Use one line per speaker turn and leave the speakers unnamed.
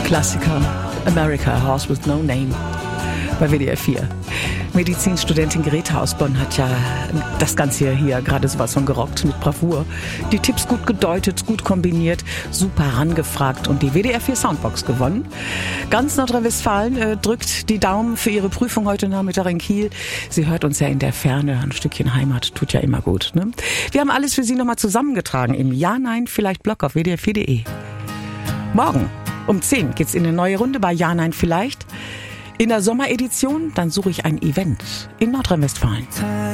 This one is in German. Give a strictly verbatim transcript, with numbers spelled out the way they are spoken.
Klassiker America, A Horse with No Name bei W D R vier. Medizinstudentin Greta aus Bonn hat ja das Ganze hier gerade sowas von gerockt mit Bravour. Die Tipps gut gedeutet, gut kombiniert, super rangefragt und die W D R vier Soundbox gewonnen. Ganz Nordrhein-Westfalen äh, drückt die Daumen für ihre Prüfung heute Nachmittag in Kiel. Sie hört uns ja in der Ferne, ein Stückchen Heimat tut ja immer gut. Ne? Wir haben alles für Sie nochmal zusammengetragen im Ja, Nein, Vielleicht Blog auf W D R vier Punkt de. Morgen um zehn geht's in eine neue Runde bei Ja, Nein, Vielleicht. In der Sommeredition, dann suche ich ein Event in Nordrhein-Westfalen.